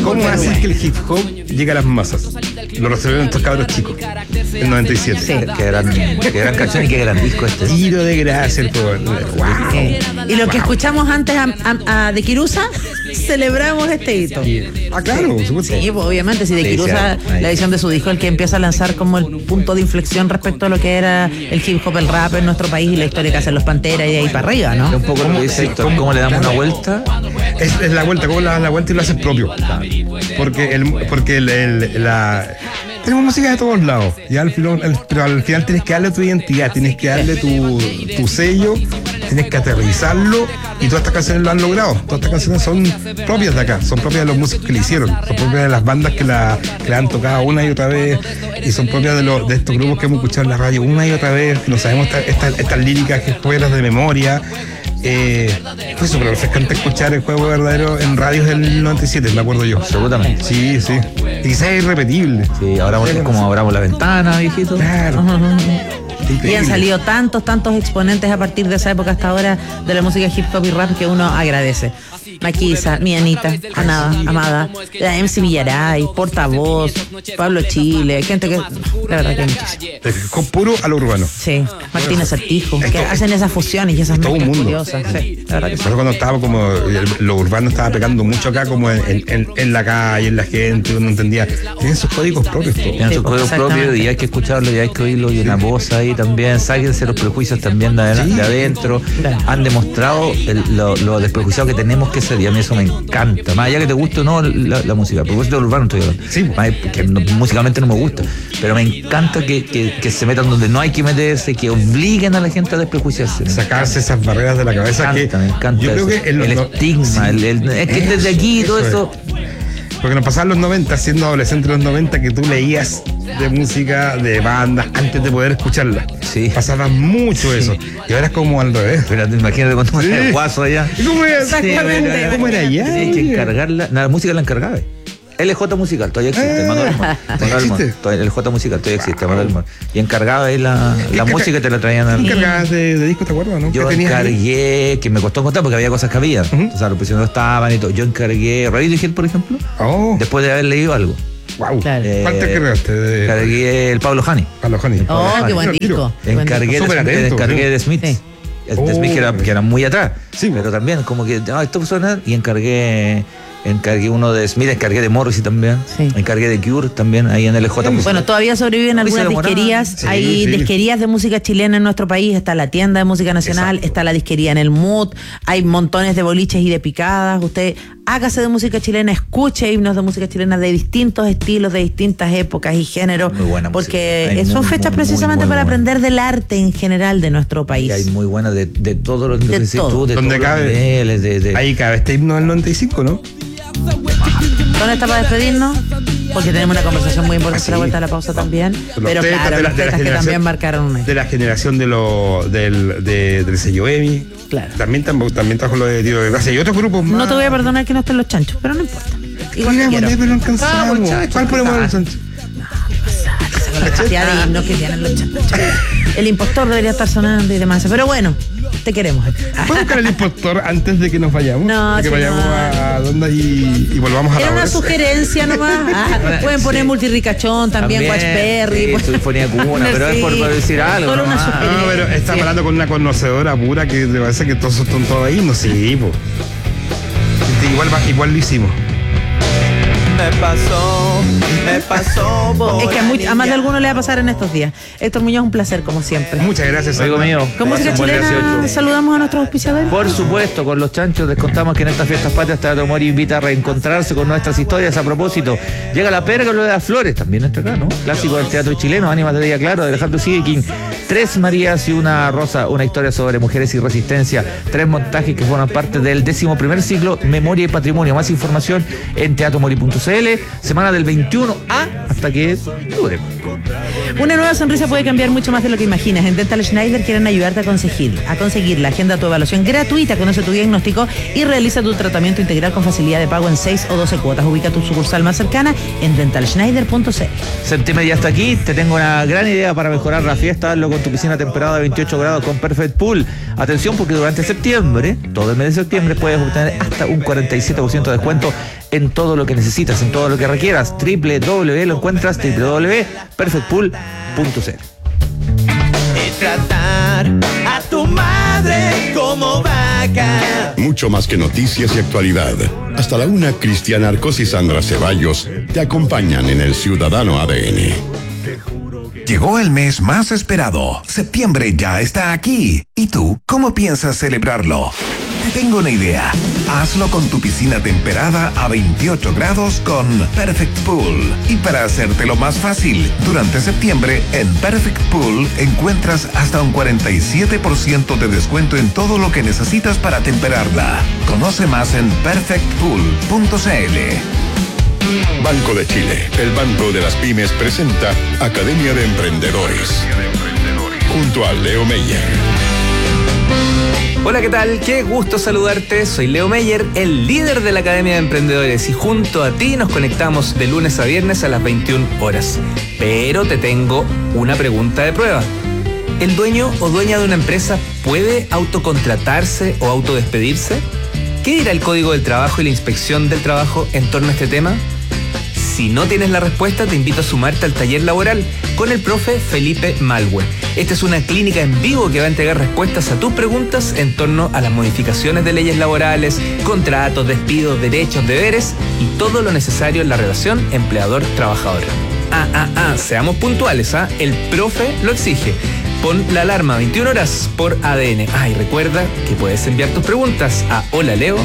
¿Cómo haces que el hip hop llegue a las masas? Lo resolvieron estos cabros chicos en 97. Sí. Qué gran canción y qué gran disco este. Tiro de gracia, el poder. Wow. Y lo que escuchamos antes de Kirusa, celebramos este hito. Claro, por supuesto. Sí, pues, obviamente, si de Kirusa, la edición de su disco, el que empieza a lanzar como el punto de inflexión respecto a lo que era el hip hop, el rap en nuestro país y la historia que hacen los Panteras y de ahí para arriba, ¿no? Un poco lo que dice Héctor, ¿cómo le damos una vuelta? Es la vuelta, ¿cómo le das la vuelta y lo haces propio? Porque tenemos música de todos lados, pero al final tienes que darle tu identidad, tienes que darle tu sello, tienes que aterrizarlo, y todas estas canciones lo han logrado. Todas estas canciones son propias de acá, son propias de los músicos que le hicieron, son propias de las bandas que la han tocado una y otra vez, y son propias de estos grupos que hemos escuchado en la radio una y otra vez, que no sabemos estas líricas que juegas de memoria. Fue súper refrescante escuchar El Juego Verdadero en radios del 97, me acuerdo yo. Absolutamente. Sí. Y quizás es irrepetible. Sí, ahora es como abramos la ventana, viejito. Claro. Y han salido tantos exponentes a partir de esa época hasta ahora de la música hip hop y rap que uno agradece. Maquisa, mi Anita, Amada, la MC Villaray, Portavoz, Pablo Chile, gente que, la verdad que muchísimo. Con puro a lo urbano. Sí, Martín Acertijo, que hacen esas fusiones y esas mezclas curiosas. Sí, la verdad que sí. Pero cuando estaba como lo urbano estaba pegando mucho acá, como en la calle, en la gente, uno entendía. Tienen sus códigos propios. Tienen sus códigos propios y hay que escucharlo y hay que oírlo, y una voz ahí también. Sáquense los prejuicios también de adentro. Han demostrado lo desprejuiciado que tenemos que ser, y a mí eso me encanta. Más allá que te guste o no la música, a propósito del urbano estoy hablando. Sí. Que musicalmente no me gusta, pero me encanta que se metan donde no hay que meterse, que obliguen a la gente a desprejuiciarse. Sacarse esas barreras de la cabeza. Me encanta yo eso. creo que el estigma, es que desde aquí todo eso. Porque nos pasaban los 90, siendo adolescente los 90, que tú leías de música, de bandas, antes de poder escucharla. Sí. Pasaba mucho eso. Y ahora es como al revés. Pero imagínate cuando era el guaso allá. ¿Cómo era? Exactamente. ¿Cómo era allá? Tienes que encargarla. La música la encargaba. LJ Musical todavía existe, Manuel Almor. El J Musical todavía existe, Manuel Almor. Y encargaba ahí la música y te la traían al. ¿Qué encargabas de disco, te acuerdas, no? Yo encargué, que me costó encontrar porque había cosas que había. O sea, los prisioneros estaban y todo. Yo encargué Radiohead, por ejemplo, después de haber leído algo. Wow. Claro. ¿Cuál te cargaste? Encargué el Pablo Hani. Qué buen disco. Encargué de Smith. Sí. De Smith que era muy atrás. Sí. Pero también como que esto suena. Y encargué uno de Smith, encargué de Morrissey también, encargué de Cure también ahí en LJ Musical. Bueno, todavía sobreviven algunas disquerías, hay disquerías de música chilena en nuestro país, está la tienda de música nacional, está la disquería en el Mood, hay montones de boliches y de picadas. Usted hágase de música chilena, escuche himnos de música chilena de distintos estilos, de distintas épocas y géneros, porque son fechas precisamente para aprender del arte en general de nuestro país. Y hay muy buenas de todos los niveles, donde cabe. Ahí cabe este himno del 95, ¿no? ¿Dónde está para despedirnos? Porque tenemos una conversación muy importante a la vuelta de la pausa también. Pero claro, las tetas que también marcaron una. De la generación del sello EMI. Claro. También trajo lo de Tiro de Gracia y otros grupos más. No te voy a perdonar que no estén los chanchos, pero no importa. Igual te quiero. Pero no alcanzamos. ¿Cuál ponemos los chanchos? La cantidad de himnos que tienen los chanchos. El impostor debería estar sonando y demás. Pero bueno, te queremos. ¿Puedes buscar el impostor antes de que nos vayamos? No, que vayamos a donde y volvamos a la Era una sugerencia nomás. Pueden poner Multirricachón también, Watchberry. Sinfonía Cuna, pero es por decir algo. Solo una sugerencia. No, pero está hablando con una conocedora pura que te parece que todos están todos ahí. No, sí, pues. Igual lo hicimos. Me pasó. Es que a más de alguno le va a pasar en estos días. Héctor Muñoz, un placer, como siempre. Muchas gracias, amigo mío. Con música chilena, saludamos a nuestros auspiciadores. Por supuesto, con los chanchos les contamos que en estas fiestas patrias Teatro Mori invita a reencontrarse con nuestras historias. A propósito, llega la pérgola de las flores, también está acá, ¿no? Clásico del teatro chileno, Ánimas de Día Claro, de Alejandro Sidekin. 3 Marías y una Rosa, una historia sobre mujeres y resistencia. 3 montajes que forman parte del 11º ciclo Memoria y Patrimonio. Más información en teatromori.cl. Semana del 21 hasta que dure. Una nueva sonrisa puede cambiar mucho más de lo que imaginas. En Dental Schneider quieren ayudarte a conseguir la agenda de tu evaluación gratuita, conoce tu diagnóstico y realiza tu tratamiento integral con facilidad de pago en 6 o 12 cuotas. Ubica tu sucursal más cercana en dentalschneider.cl. Septiembre ya está aquí. Te tengo una gran idea para mejorar la fiesta. Hazlo con tu piscina temperada de 28 grados con Perfect Pool. Atención, porque durante septiembre, todo el mes de septiembre, puedes obtener hasta un 47% de descuento en todo lo que necesitas, en todo lo que requieras. Lo encuentras www.perfectpool.cl. Tratar a tu madre como vaca. Mucho más que noticias y actualidad. Hasta la una, Cristian Arcos y Sandra Ceballos te acompañan en el Ciudadano ADN. Llegó el mes más esperado. Septiembre ya está aquí. ¿Y tú, cómo piensas celebrarlo? Te tengo una idea. Hazlo con tu piscina temperada a 28 grados con Perfect Pool. Y para hacértelo más fácil, durante septiembre en Perfect Pool encuentras hasta un 47% de descuento en todo lo que necesitas para temperarla. Conoce más en perfectpool.cl. Banco de Chile, el banco de las pymes, presenta Academia de Emprendedores. Junto a Leo Meyer. Hola, ¿qué tal? Qué gusto saludarte. Soy Leo Meyer, el líder de la Academia de Emprendedores, y junto a ti nos conectamos de lunes a viernes a las 21 horas. Pero te tengo una pregunta de prueba. ¿El dueño o dueña de una empresa puede autocontratarse o autodespedirse? ¿Qué dirá el Código del Trabajo y la Inspección del Trabajo en torno a este tema? Si no tienes la respuesta, te invito a sumarte al taller laboral con el profe Felipe Malwe. Esta es una clínica en vivo que va a entregar respuestas a tus preguntas en torno a las modificaciones de leyes laborales, contratos, despidos, derechos, deberes y todo lo necesario en la relación empleador-trabajador. Seamos puntuales, el profe lo exige. Pon la alarma 21 horas por ADN. Y recuerda que puedes enviar tus preguntas a holaleo.cl.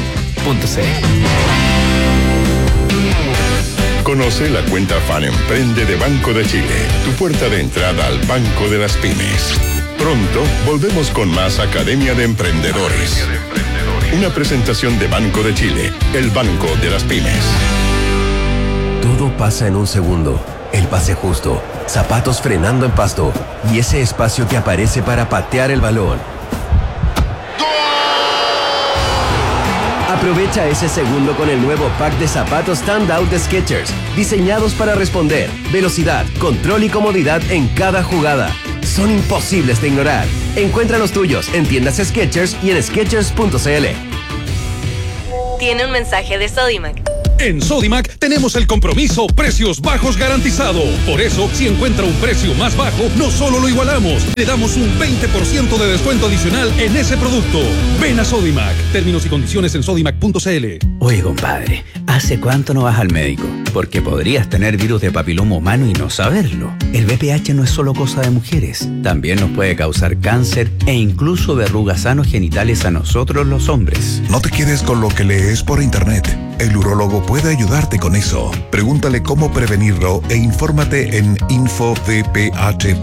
Conoce la cuenta Fan Emprende de Banco de Chile, tu puerta de entrada al Banco de las Pymes. Pronto volvemos con más Academia de Emprendedores. Una presentación de Banco de Chile, el Banco de las Pymes. Todo pasa en un segundo. El pase justo, zapatos frenando en pasto y ese espacio que aparece para patear el balón. Aprovecha ese segundo con el nuevo pack de zapatos Standout de Skechers, diseñados para responder, velocidad, control y comodidad en cada jugada. Son imposibles de ignorar. Encuentra los tuyos en tiendas Skechers y en Skechers.cl. Tiene un mensaje de Sodimac. En Sodimac tenemos el compromiso precios bajos garantizado. Por eso, si encuentra un precio más bajo, no solo lo igualamos, le damos un 20% de descuento adicional en ese producto. Ven a Sodimac. Términos y condiciones en sodimac.cl. Oye, compadre, ¿hace cuánto no vas al médico? Porque podrías tener virus de papiloma humano y no saberlo. El VPH no es solo cosa de mujeres. También nos puede causar cáncer e incluso verrugas anogenitales a nosotros los hombres. No te quedes con lo que lees por internet. El urólogo puede ayudarte con eso. Pregúntale cómo prevenirlo e infórmate en infovph.cl.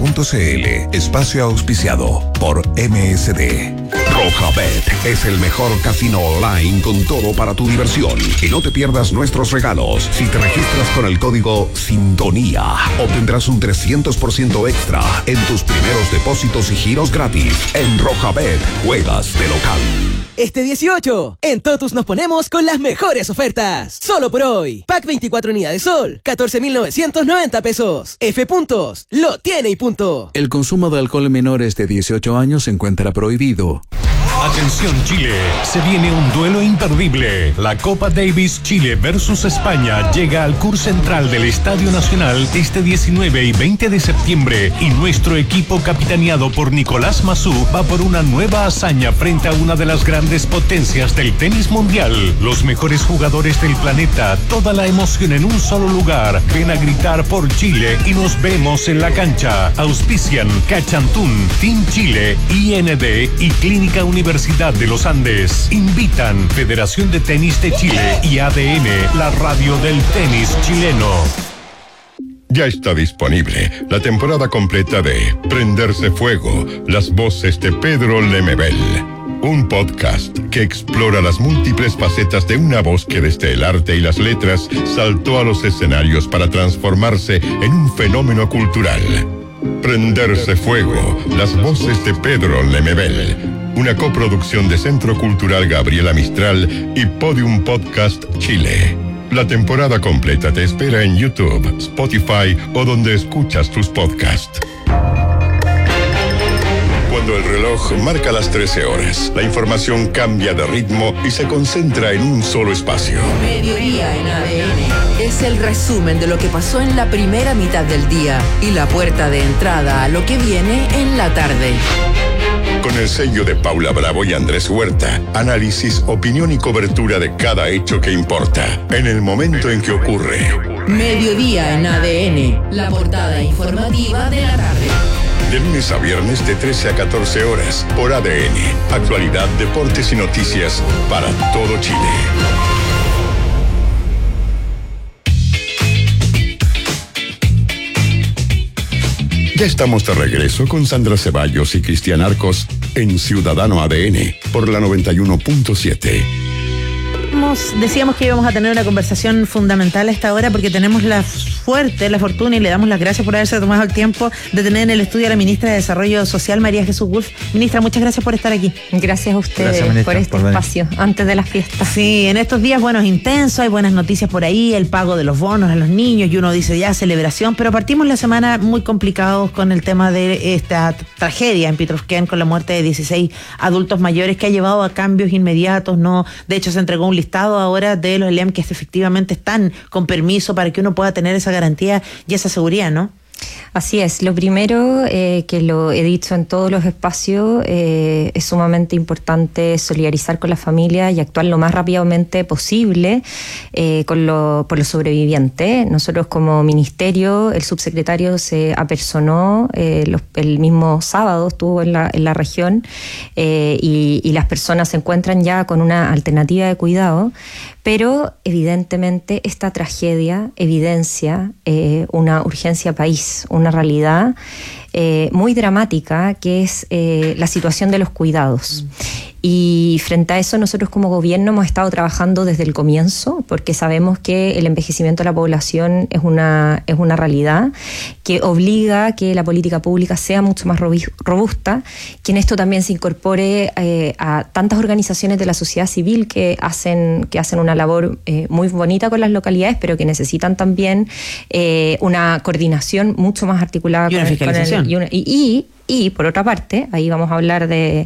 Espacio auspiciado por MSD. Rojabet es el mejor casino online con todo para tu diversión. Y no te pierdas nuestros regalos. Si te registras con el código Sintonía, obtendrás un 300% extra en tus primeros depósitos y giros gratis. En Rojabet, juegas de local. Este 18, en Totus nos ponemos con las mejores ofertas. Solo por hoy. Pack 24 unidades Sol, 14,990 pesos. F puntos, lo tiene y punto. El consumo de alcohol en menores de 18 años se encuentra prohibido. Atención Chile, se viene un duelo imperdible. La Copa Davis Chile versus España llega al CUR Central del Estadio Nacional este 19 y 20 de septiembre y nuestro equipo capitaneado por Nicolás Massú va por una nueva hazaña frente a una de las grandes potencias del tenis mundial. Los mejores jugadores del planeta, toda la emoción en un solo lugar. Ven a gritar por Chile y nos vemos en la cancha. Auspician Cachantún, Team Chile, IND y Clínica Universitaria de los Andes. Invitan Federación de Tenis de Chile y ADN, la radio del tenis chileno. Ya está disponible la temporada completa de Prenderse Fuego, las voces de Pedro Lemebel. Un podcast que explora las múltiples facetas de una voz que desde el arte y las letras saltó a los escenarios para transformarse en un fenómeno cultural. Prenderse Fuego, las voces de Pedro Lemebel. Una coproducción de Centro Cultural Gabriela Mistral y Podium Podcast Chile. La temporada completa te espera en YouTube, Spotify o donde escuchas tus podcasts. Cuando el reloj marca las 13 horas, la información cambia de ritmo y se concentra en un solo espacio. Mediodía en ADN. Es el resumen de lo que pasó en la primera mitad del día y la puerta de entrada a lo que viene en la tarde. Con el sello de Paula Bravo y Andrés Huerta, análisis, opinión y cobertura de cada hecho que importa, en el momento en que ocurre. Mediodía en ADN, la portada informativa de la tarde. De lunes a viernes de 13 a 14 horas, por ADN. Actualidad, deportes y noticias para todo Chile. Ya estamos de regreso con Sandra Ceballos y Cristian Arcos en Ciudadano ADN por la 91.7. Decíamos que íbamos a tener una conversación fundamental a esta hora porque tenemos la fortuna y le damos las gracias por haberse tomado el tiempo de tener en el estudio a la ministra de Desarrollo Social, María Jesús Wolf. Ministra, muchas gracias por estar aquí. Gracias a ustedes por este espacio antes de las fiestas. Sí, en estos días, bueno, es intenso, hay buenas noticias por ahí, el pago de los bonos a los niños y uno dice ya celebración, pero partimos la semana muy complicados con el tema de esta tragedia en Pitrufquén con la muerte de 16 adultos mayores que ha llevado a cambios inmediatos, ¿no? De hecho, se entregó un listado ahora de los ELEM que efectivamente están con permiso para que uno pueda tener esa garantía y esa seguridad, ¿no? Así es. Lo primero, que lo he dicho en todos los espacios, es sumamente importante solidarizar con la familia y actuar lo más rápidamente posible por los sobrevivientes. Nosotros como ministerio, el subsecretario se apersonó, el mismo sábado estuvo en la región y las personas se encuentran ya con una alternativa de cuidado. Pero evidentemente esta tragedia evidencia una urgencia país, una realidad muy dramática que es la situación de los cuidados. Y frente a eso nosotros como gobierno hemos estado trabajando desde el comienzo porque sabemos que el envejecimiento de la población es una realidad que obliga a que la política pública sea mucho más robusta, que en esto también se incorpore a tantas organizaciones de la sociedad civil que hacen una labor muy bonita con las localidades, pero que necesitan también una coordinación mucho más articulada y una fiscalización. Y por otra parte, ahí vamos a hablar de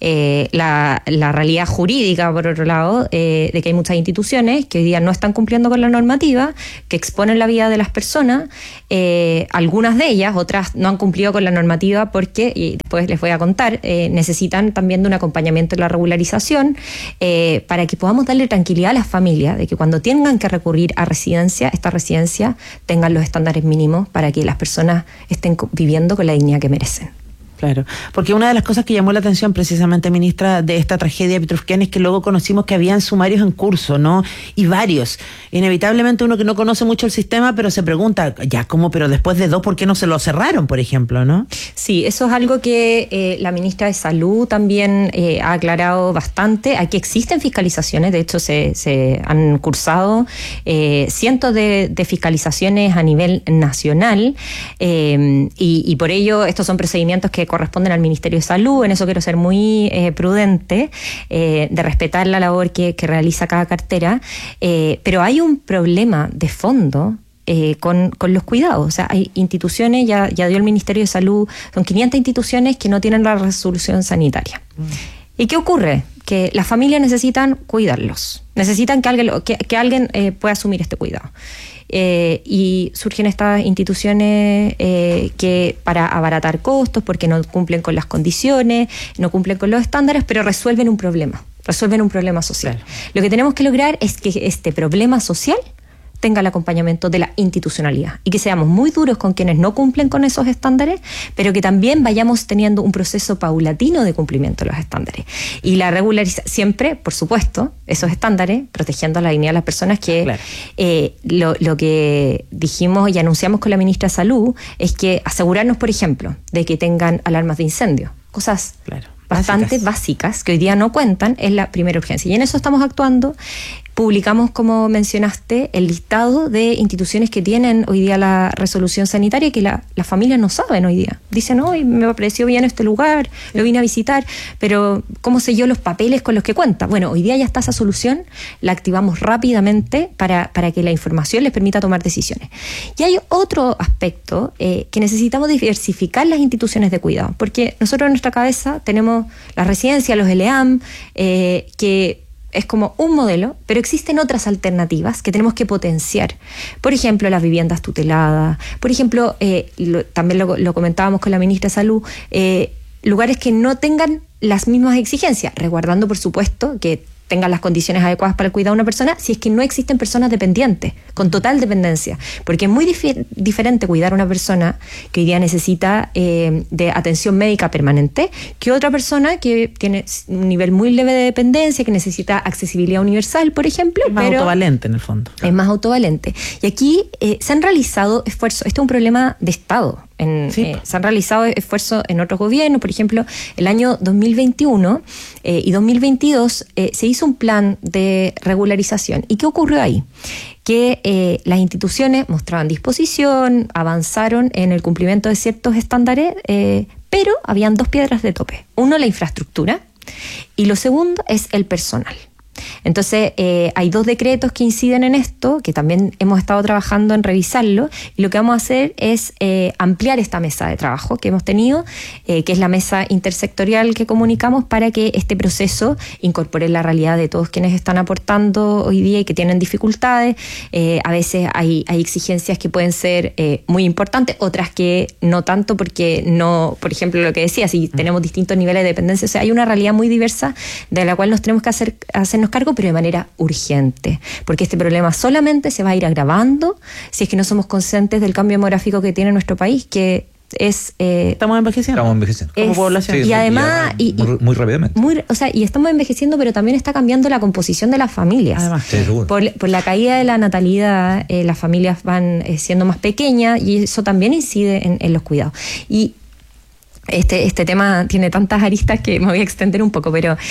la realidad jurídica, por otro lado, de que hay muchas instituciones que hoy día no están cumpliendo con la normativa, que exponen la vida de las personas, algunas de ellas, otras no han cumplido con la normativa porque, y después les voy a contar, necesitan también de un acompañamiento en la regularización para que podamos darle tranquilidad a las familias de que cuando tengan que recurrir a residencia, esta residencia tengan los estándares mínimos para que las personas estén viviendo con la dignidad que merecen. Claro, porque una de las cosas que llamó la atención precisamente, ministra, de esta tragedia de Pitrufquén es que luego conocimos que habían sumarios en curso, ¿no? Y varios. Inevitablemente uno que no conoce mucho el sistema, pero se pregunta, ya, ¿cómo? Pero después de 2, ¿por qué no se lo cerraron, por ejemplo, no? Sí, eso es algo que la ministra de Salud también ha aclarado bastante. Aquí existen fiscalizaciones, de hecho se han cursado cientos de fiscalizaciones a nivel nacional y por ello estos son procedimientos que corresponden al Ministerio de Salud. En eso quiero ser muy prudente de respetar la labor que realiza cada cartera, pero hay un problema de fondo con los cuidados. O sea, hay instituciones, ya dio el Ministerio de Salud, son 500 instituciones que no tienen la resolución sanitaria. ¿Y qué ocurre? Que las familias necesitan cuidarlos, necesitan que alguien pueda asumir este cuidado. Y surgen estas instituciones que para abaratar costos, porque no cumplen con las condiciones, no cumplen con los estándares, pero resuelven un problema social. Claro. Lo que tenemos que lograr es que este problema social tenga el acompañamiento de la institucionalidad y que seamos muy duros con quienes no cumplen con esos estándares, pero que también vayamos teniendo un proceso paulatino de cumplimiento de los estándares. Y la regularización, siempre, por supuesto, esos estándares, protegiendo la dignidad de las personas que claro. Lo que dijimos y anunciamos con la ministra de Salud es que asegurarnos, por ejemplo, de que tengan alarmas de incendio, cosas claro. bastante básicas que hoy día no cuentan, es la primera urgencia. Y en eso estamos actuando. Publicamos, como mencionaste, el listado de instituciones que tienen hoy día la resolución sanitaria, que las familias no saben hoy día. Dicen, hoy me pareció bien este lugar, lo vine a visitar, pero ¿cómo sé yo los papeles con los que cuenta? Bueno, hoy día ya está esa solución, la activamos rápidamente para que la información les permita tomar decisiones. Y hay otro aspecto que necesitamos diversificar las instituciones de cuidado, porque nosotros en nuestra cabeza tenemos las residencias, los LEAM, que es como un modelo, pero existen otras alternativas que tenemos que potenciar. Por ejemplo, las viviendas tuteladas. Por ejemplo, también lo comentábamos con la ministra de Salud, lugares que no tengan las mismas exigencias, resguardando, por supuesto, que tengan las condiciones adecuadas para el cuidado de una persona, si es que no existen personas dependientes, con total dependencia. Porque es muy diferente cuidar a una persona que hoy día necesita de atención médica permanente que otra persona que tiene un nivel muy leve de dependencia, que necesita accesibilidad universal, por ejemplo. Es más autovalente, en el fondo. Es más autovalente. Y aquí se han realizado esfuerzos. Este es un problema de Estado. Se han realizado esfuerzos en otros gobiernos. Por ejemplo, el año 2021 y 2022 se hizo un plan de regularización. ¿Y qué ocurrió ahí? Que las instituciones mostraban disposición, avanzaron en el cumplimiento de ciertos estándares, pero habían dos piedras de tope. Uno, la infraestructura, y lo segundo es el personal. Entonces, hay dos decretos que inciden en esto, que también hemos estado trabajando en revisarlo, y lo que vamos a hacer es ampliar esta mesa de trabajo que hemos tenido, que es la mesa intersectorial que comunicamos, para que este proceso incorpore la realidad de todos quienes están aportando hoy día y que tienen dificultades. A veces hay exigencias que pueden ser muy importantes, otras que no tanto, porque no, por ejemplo, lo que decía, si tenemos distintos niveles de dependencia, o sea, hay una realidad muy diversa de la cual nos tenemos que hacernos cargo, pero de manera urgente, porque este problema solamente se va a ir agravando si es que no somos conscientes del cambio demográfico que tiene nuestro país, que es... estamos envejeciendo. Como población. Y además... muy rápidamente. Y estamos envejeciendo, pero también está cambiando la composición de las familias. Además, por la caída de la natalidad, las familias van siendo más pequeñas, y eso también incide en los cuidados. Y este tema tiene tantas aristas que me voy a extender un poco, pero...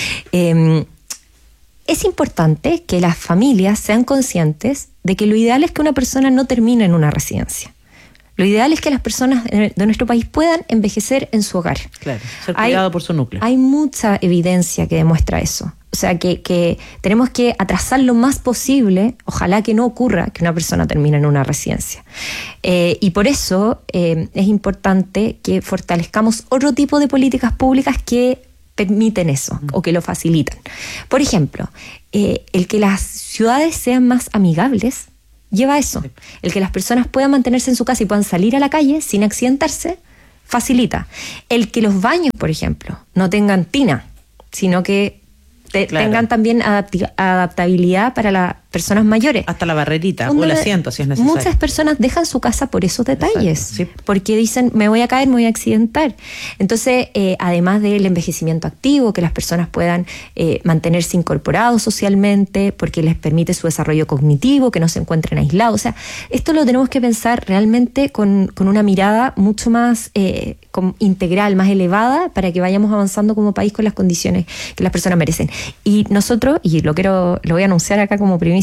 es importante que las familias sean conscientes de que lo ideal es que una persona no termine en una residencia. Lo ideal es que las personas de nuestro país puedan envejecer en su hogar. Claro, ser cuidado por su núcleo. Hay mucha evidencia que demuestra eso. O sea, que tenemos que atrasar lo más posible, ojalá que no ocurra que una persona termine en una residencia. Y por eso es importante que fortalezcamos otro tipo de políticas públicas que permiten eso o que lo facilitan. Por ejemplo, el que las ciudades sean más amigables lleva a eso. El que las personas puedan mantenerse en su casa y puedan salir a la calle sin accidentarse facilita. El que los baños, por ejemplo, no tengan tina, sino que tengan también adaptabilidad para las personas mayores. Hasta la barrerita o el asiento, si es necesario. Muchas personas dejan su casa por esos detalles, porque dicen, me voy a caer, me voy a accidentar. Entonces, además del envejecimiento activo, que las personas puedan mantenerse incorporados socialmente, porque les permite su desarrollo cognitivo, que no se encuentren aislados. O sea, esto lo tenemos que pensar realmente con una mirada mucho más integral, más elevada, para que vayamos avanzando como país con las condiciones que las personas merecen. Y nosotros, y lo voy a anunciar acá como primicia,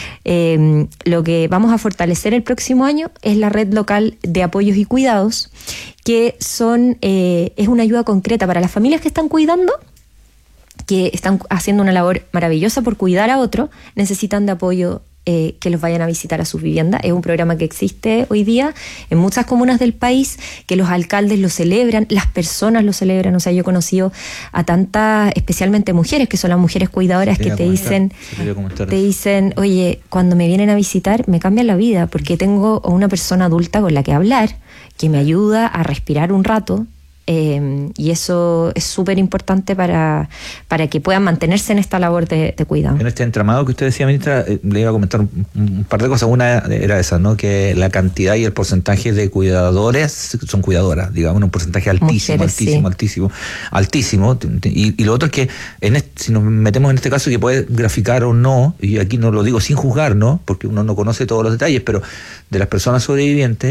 lo que vamos a fortalecer el próximo año es la red local de apoyos y cuidados, que es una ayuda concreta para las familias que están cuidando, que están haciendo una labor maravillosa por cuidar a otro, necesitan de apoyo, que los vayan a visitar a sus viviendas. Es un programa que existe hoy día en muchas comunas del país, que los alcaldes lo celebran, las personas lo celebran. O sea, yo he conocido a tantas, especialmente mujeres, que son las mujeres cuidadoras, que te dicen, oye, cuando me vienen a visitar me cambian la vida, porque tengo una persona adulta con la que hablar, que me ayuda a respirar un rato. Y eso es súper importante para que puedan mantenerse en esta labor de cuidado. En este entramado que usted decía, ministra, le iba a comentar un par de cosas. Una era esa, ¿no? Que la cantidad y el porcentaje de cuidadores son cuidadoras, digamos, un porcentaje altísimo. Y lo otro es que si nos metemos en este caso, que puede graficar o no, y aquí no lo digo sin juzgar, ¿no? Porque uno no conoce todos los detalles, pero de las personas sobrevivientes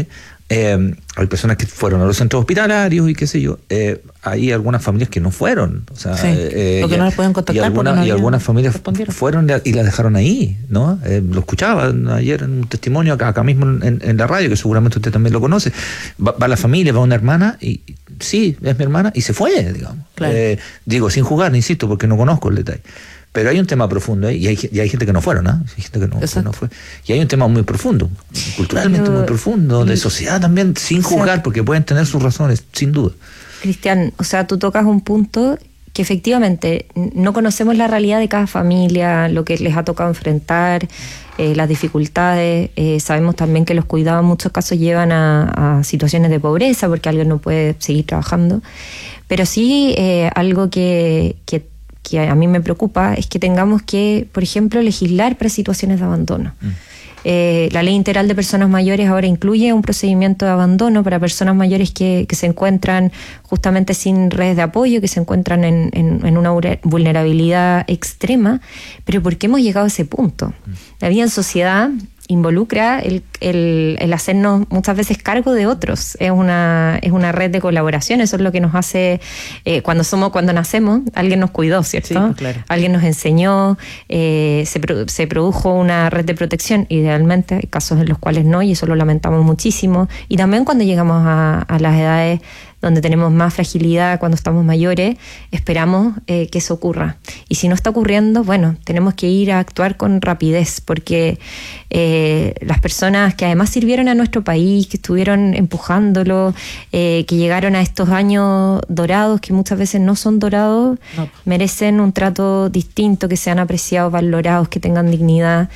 hay personas que fueron a los centros hospitalarios y qué sé yo. Hay algunas familias que no fueron. O sea, porque no las pueden contactar. Y algunas familias fueron y las dejaron ahí, ¿no? Lo escuchaba ayer en un testimonio acá mismo en la radio, que seguramente usted también lo conoce. Va la familia, va una hermana y sí, es mi hermana, y se fue, digamos. Claro. Digo, sin jugar, insisto, porque no conozco el detalle. Pero hay un tema profundo ahí, y hay gente que no fueron, ¿no? Hay gente que no fue. Y hay un tema muy profundo, culturalmente muy profundo, de sociedad también, sin juzgar, porque pueden tener sus razones, sin duda. Cristian, o sea, tú tocas un punto que efectivamente no conocemos la realidad de cada familia, lo que les ha tocado enfrentar, las dificultades. Sabemos también que los cuidados en muchos casos llevan a situaciones de pobreza porque alguien no puede seguir trabajando. Pero sí, algo que a mí me preocupa es que tengamos que, por ejemplo, legislar para situaciones de abandono. La ley integral de personas mayores ahora incluye un procedimiento de abandono para personas mayores que se encuentran justamente sin redes de apoyo, que se encuentran en una vulnerabilidad extrema. Pero ¿por qué hemos llegado a ese punto? La vida en sociedad involucra el hacernos muchas veces cargo de otros. Es una red de colaboración. Eso es lo que nos hace cuando nacemos, alguien nos cuidó, ¿cierto? Sí, claro. Alguien nos enseñó, se produjo una red de protección. Idealmente hay casos en los cuales no, y eso lo lamentamos muchísimo. Y también cuando llegamos a las edades donde tenemos más fragilidad, cuando estamos mayores, esperamos que eso ocurra. Y si no está ocurriendo, bueno, tenemos que ir a actuar con rapidez, porque las personas que además sirvieron a nuestro país, que estuvieron empujándolo, que llegaron a estos años dorados, que muchas veces no son dorados, merecen un trato distinto, que sean apreciados, valorados, que tengan dignidad.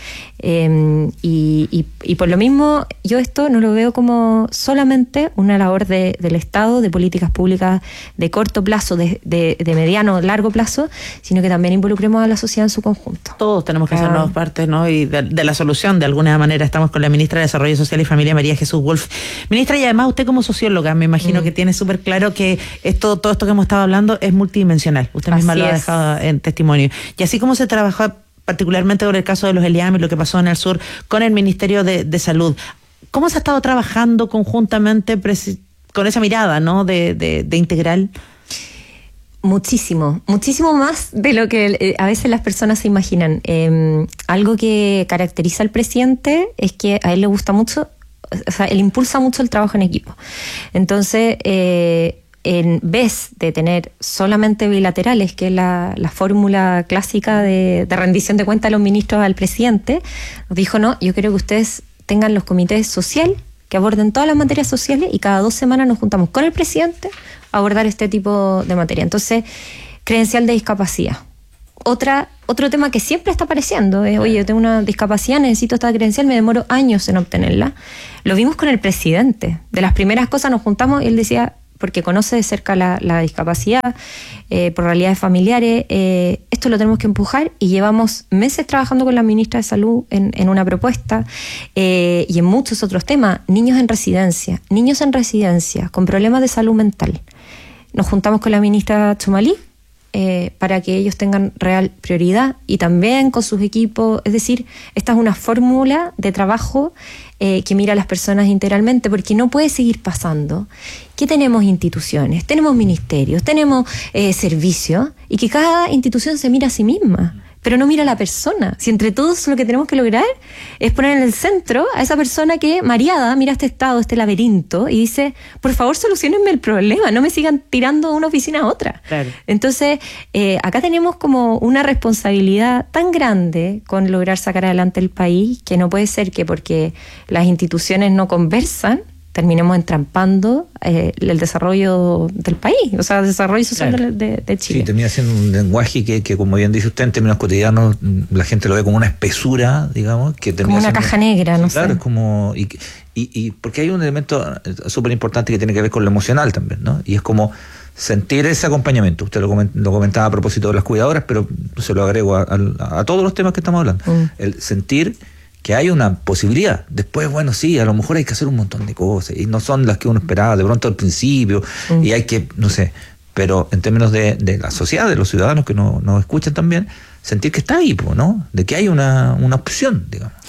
Y por lo mismo, yo esto no lo veo como solamente una labor del Estado, de políticas públicas de corto plazo, de mediano, largo plazo, sino que también involucremos a la sociedad en su conjunto. Todos tenemos que hacernos parte, ¿no? Y de la solución, de alguna manera. Estamos con la ministra de Desarrollo Social y Familia, María Jesús Wolf. Ministra, y además usted como socióloga, me imagino que tiene súper claro que todo esto que hemos estado hablando es multidimensional. Usted misma lo ha dejado en testimonio. Y así como se trabajó particularmente con el caso de los ELIAM y lo que pasó en el sur con el Ministerio de Salud, ¿cómo se ha estado trabajando conjuntamente con esa mirada, ¿no? de integral? Muchísimo más de lo que a veces las personas se imaginan. Algo que caracteriza al presidente es que a él le gusta mucho, o sea, él impulsa mucho el trabajo en equipo. Entonces, en vez de tener solamente bilaterales, que es la fórmula clásica de rendición de cuentas de los ministros al presidente, nos dijo, no, yo quiero que ustedes tengan los comités sociales que aborden todas las materias sociales, y cada 2 semanas nos juntamos con el presidente a abordar este tipo de materia. Entonces, credencial de discapacidad. Otro tema que siempre está apareciendo es, oye, yo tengo una discapacidad, necesito esta credencial, me demoro años en obtenerla. Lo vimos con el presidente. De las primeras cosas nos juntamos y él decía, porque conoce de cerca la discapacidad, por realidades familiares, esto lo tenemos que empujar, y llevamos meses trabajando con la ministra de Salud en una propuesta, y en muchos otros temas. Niños en residencia con problemas de salud mental. Nos juntamos con la ministra Chomalí para que ellos tengan real prioridad, y también con sus equipos. Es decir, esta es una fórmula de trabajo que mira a las personas integralmente, porque no puede seguir pasando que tenemos instituciones, tenemos ministerios, tenemos servicios, y que cada institución se mira a sí misma, pero no mira a la persona. Si entre todos lo que tenemos que lograr es poner en el centro a esa persona que, mareada, mira este estado, este laberinto, y dice, por favor, soluciónenme el problema, no me sigan tirando de una oficina a otra. Claro. Entonces, acá tenemos como una responsabilidad tan grande con lograr sacar adelante el país, que no puede ser que porque las instituciones no conversan, terminemos entrampando el desarrollo del país, o sea, el desarrollo social de Chile. Sí, termina siendo un lenguaje que, como bien dice usted, en términos cotidianos, la gente lo ve como una espesura, digamos, que termina como una caja negra, no sé. Claro, es como... Y porque hay un elemento súper importante que tiene que ver con lo emocional también, ¿no? Y es como sentir ese acompañamiento. Usted lo comentaba a propósito de las cuidadoras, pero se lo agrego a todos los temas que estamos hablando. El sentir que hay una posibilidad. Después, bueno, sí, a lo mejor hay que hacer un montón de cosas, y no son las que uno esperaba de pronto al principio, y hay que, no sé, pero en términos de la sociedad, de los ciudadanos que nos escuchan también, sentir que está ahí, ¿no? De que hay una opción, digamos.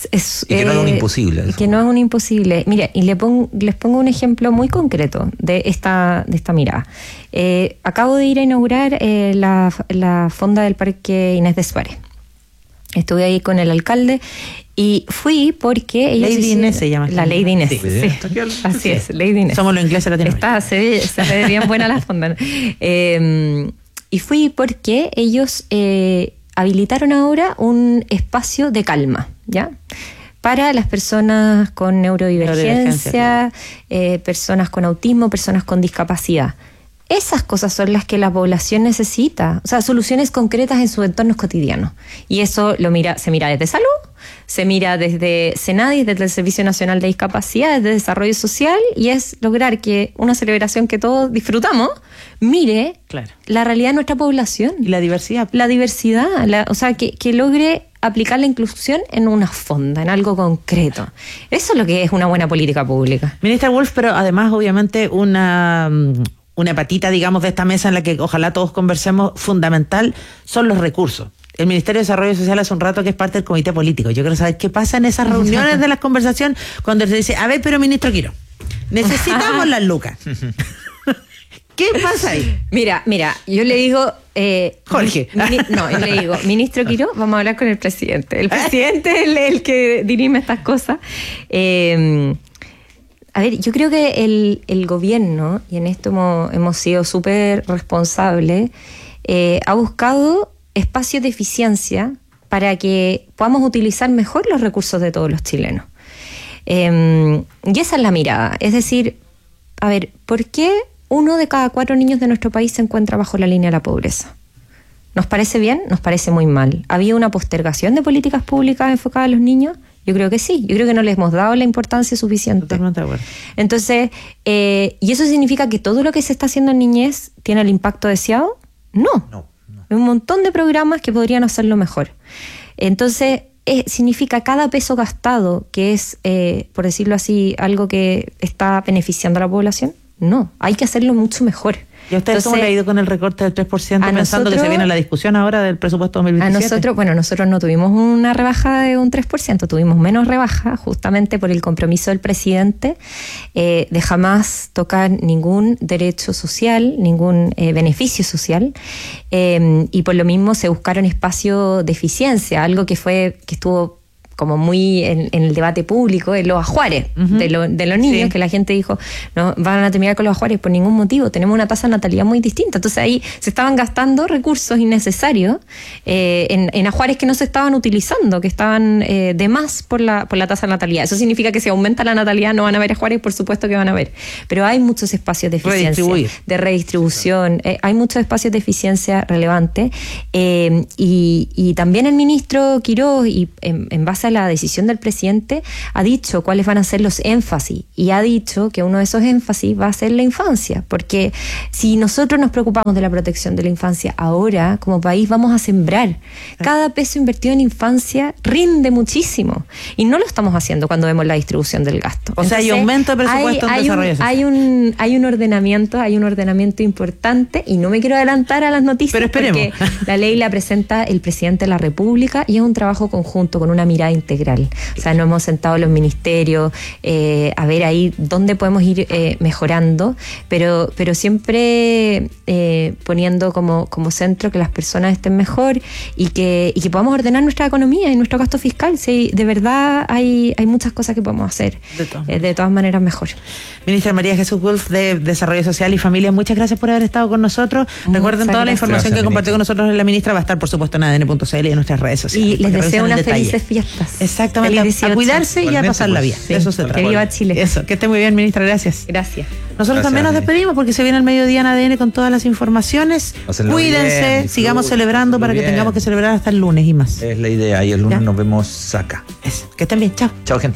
Y que no es un imposible. Que no es un imposible. Mira, y les pongo un ejemplo muy concreto de esta mirada. Acabo de ir a inaugurar la fonda del Parque Inés de Suárez. Estuve ahí con el alcalde y fui porque Lady Inés se llama. La Lady Inés, sí. Así es, Lady Inés. Somos los ingleses latinoamericanos. Se ve bien buena la fonda. Y fui porque ellos habilitaron ahora un espacio de calma, ¿ya? Para las personas con neurodivergencia, personas con autismo, personas con discapacidad. Esas cosas son las que la población necesita, o sea, soluciones concretas en sus entornos cotidianos. Y eso se mira desde salud, se mira desde Senadi, desde el Servicio Nacional de Discapacidad, desde Desarrollo Social, y es lograr que una celebración que todos disfrutamos mire la realidad de nuestra población. Y la diversidad. La diversidad, o sea, que logre aplicar la inclusión en una fonda, en algo concreto. Eso es lo que es una buena política pública. Ministra Wolf, pero además, obviamente, una patita, digamos, de esta mesa en la que ojalá todos conversemos, fundamental, son los recursos. El Ministerio de Desarrollo Social hace un rato que es parte del comité político. Yo quiero saber qué pasa en esas reuniones de la conversación cuando se dice, a ver, pero ministro Quirós, necesitamos las lucas. ¿Qué pasa ahí? Mira, yo le digo... Jorge. Yo le digo, ministro Quirós, vamos a hablar con el presidente. El presidente es el que dirime estas cosas. A ver, yo creo que el gobierno, y en esto hemos sido súper responsables, ha buscado espacios de eficiencia para que podamos utilizar mejor los recursos de todos los chilenos. Y esa es la mirada. Es decir, a ver, ¿por qué 1 de cada 4 niños de nuestro país se encuentra bajo la línea de la pobreza? ¿Nos parece bien? Nos parece muy mal. ¿Había una postergación de políticas públicas enfocadas a los niños? Yo creo que sí. Yo creo que no les hemos dado la importancia suficiente. Totalmente de acuerdo. Entonces, ¿y eso significa que todo lo que se está haciendo en niñez tiene el impacto deseado? No. Hay un montón de programas que podrían hacerlo mejor. Entonces, significa cada peso gastado que es, por decirlo así, algo que está beneficiando a la población. No, hay que hacerlo mucho mejor. ¿Y a ustedes cómo le ha ido con el recorte del 3%, pensando nosotros, que se viene la discusión ahora del presupuesto 2027? Nosotros no tuvimos una rebaja de un 3%, tuvimos menos rebaja justamente por el compromiso del presidente de jamás tocar ningún derecho social, ningún beneficio social, y por lo mismo se buscaron espacios de eficiencia, algo que estuvo como muy en el debate público, en los ajuares de los niños, que la gente dijo, no van a terminar con los ajuares por ningún motivo, tenemos una tasa de natalidad muy distinta. Entonces ahí se estaban gastando recursos innecesarios en ajuares que no se estaban utilizando, que estaban de más por la tasa de natalidad. Eso significa que si aumenta la natalidad no van a haber ajuares, por supuesto que van a haber. Pero hay muchos espacios de eficiencia, de redistribución, hay muchos espacios de eficiencia relevantes, y también el ministro Quirós, y en base a la decisión del presidente, ha dicho cuáles van a ser los énfasis, y ha dicho que uno de esos énfasis va a ser la infancia, porque si nosotros nos preocupamos de la protección de la infancia ahora, como país vamos a sembrar. Cada peso invertido en infancia rinde muchísimo, y no lo estamos haciendo cuando vemos la distribución del gasto. O sea, hay aumento de presupuesto en desarrollo social. Hay un ordenamiento importante, y no me quiero adelantar a las noticias, pero esperemos, porque la ley la presenta el presidente de la República y es un trabajo conjunto con una mirada integral. O sea, nos hemos sentado en los ministerios a ver ahí dónde podemos ir mejorando, pero siempre poniendo como centro que las personas estén mejor y que podamos ordenar nuestra economía y nuestro gasto fiscal. Sí, de verdad hay muchas cosas que podemos hacer de todas maneras mejor. Ministra María Jesús Wolf, de Desarrollo Social y Familia, muchas gracias por haber estado con nosotros. Recuerden, toda la información que compartió con nosotros la ministra va a estar, por supuesto, en ADN.cl y en nuestras redes sociales. Y les deseo unas felices fiestas. Exactamente, a cuidarse y a pasarla bien. Sí, eso se trata. Que viva Chile. Eso, que esté muy bien, ministra, gracias. Gracias. Nosotros también nos despedimos porque se viene el mediodía en ADN con todas las informaciones. Cuídense, bien, sigamos celebrando para que tengamos que celebrar hasta el lunes y más. Es la idea, y el lunes nos vemos acá. Que estén bien, chao. Chao, gente.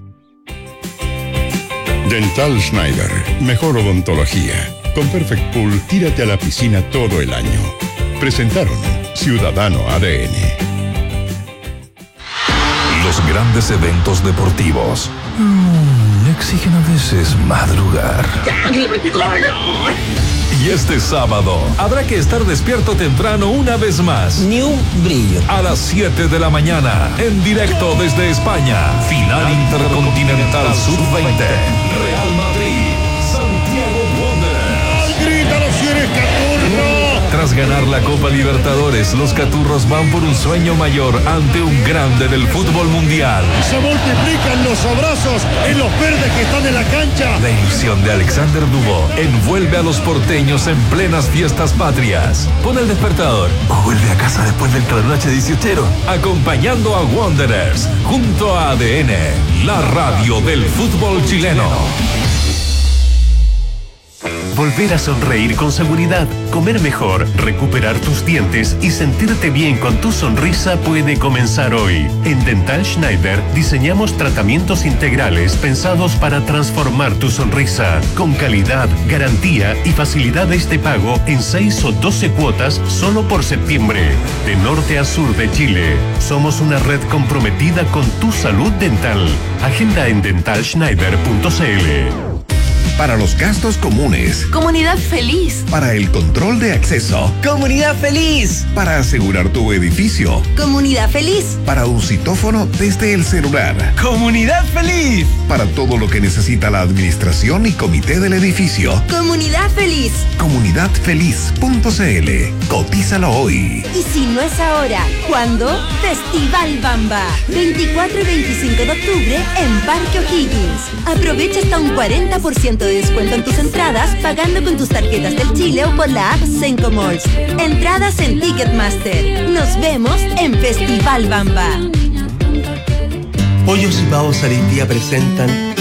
Dental Schneider, mejor odontología. Con Perfect Pool, tírate a la piscina todo el año. Presentaron Ciudadano ADN. Los grandes eventos deportivos. exigen a veces madrugar. Y este sábado habrá que estar despierto temprano una vez más. Ni un brillo. A las 7 de la mañana, en directo desde España. Final Intercontinental Sub-20. Real Madrid, Santiago Wanderers. ¡Grita los Cienes Caturro! Tras ganar la Copa Libertadores, los Caturros van por un sueño mayor ante un grande del fútbol mundial. Se multiplican los abrazos en los verdes que están en la cancha. La ilusión de Alexander Dubó envuelve a los porteños en plenas fiestas patrias. Pon el despertador o vuelve a casa después del trasnoche 18ero. Acompañando a Wanderers junto a ADN, la radio del fútbol chileno. Volver a sonreír con seguridad, comer mejor, recuperar tus dientes y sentirte bien con tu sonrisa puede comenzar hoy. En Dental Schneider diseñamos tratamientos integrales pensados para transformar tu sonrisa, con calidad, garantía y facilidades de pago en 6 o 12 cuotas solo por septiembre. De norte a sur de Chile, somos una red comprometida con tu salud dental. Agenda en dentalschneider.cl. Para los gastos comunes. Comunidad feliz. Para el control de acceso. Comunidad feliz. Para asegurar tu edificio. Comunidad feliz. Para un citófono desde el celular. Comunidad feliz. Para todo lo que necesita la administración y comité del edificio. Comunidad feliz. Comunidadfeliz.cl. Cotízalo hoy. Y si no es ahora, ¿cuándo? Festival Bamba. 24 y 25 de octubre en Parque O'Higgins. Aprovecha hasta un 40% de descuento en tus entradas pagando con tus tarjetas del Chile o por la app Senco Malls. Entradas en Ticketmaster. Nos vemos en Festival Bamba. Pollos y Pavos Aristía presentan